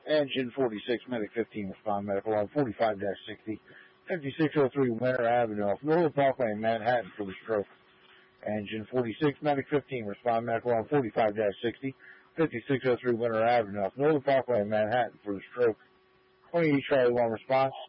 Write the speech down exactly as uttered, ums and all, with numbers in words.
Engine forty-six, Medic fifteen, respond medical on forty-five dash sixty, fifty-six oh three Winter Avenue off Northern Parkway in Manhattan for the stroke. Engine forty-six, Medic fifteen, respond medical on forty-five dash sixty, fifty-six oh three Winter Avenue off Northern Parkway in Manhattan for the stroke. twenty-eight Charlie one response.